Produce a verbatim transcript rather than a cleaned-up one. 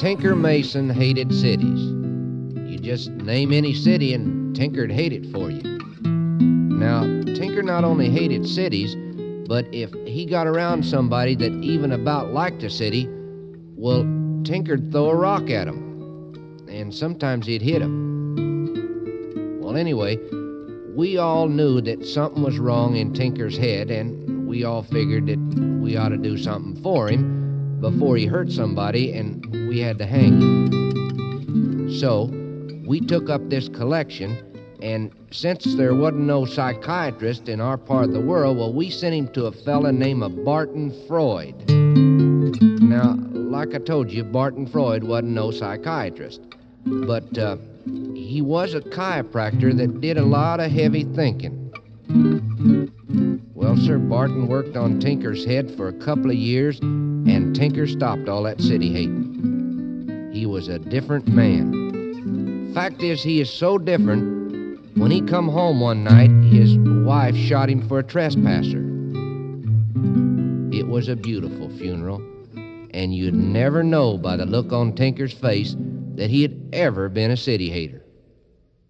Tinker Mason hated cities. You just name any city and Tinker'd hate it for you. Now, Tinker not only hated cities, but if he got around somebody that even about liked a city, well, Tinker'd throw a rock at him, and sometimes he'd hit him. Well, anyway, we all knew that something was wrong in Tinker's head, and we all figured that we ought to do something for him before he hurt somebody and we had to hang him. So, we took up this collection, and since there wasn't no psychiatrist in our part of the world, well, we sent him to a fella named of Barton Freud. Now, like I told you, Barton Freud wasn't no psychiatrist, but uh, he was a chiropractor that did a lot of heavy thinking. Well, sir, Barton worked on Tinker's head for a couple of years, and Tinker stopped all that city hating. He was a different man. Fact is, he is so different, when he come home one night, his wife shot him for a trespasser. It was a beautiful funeral, and you'd never know by the look on Tinker's face that he had ever been a city hater.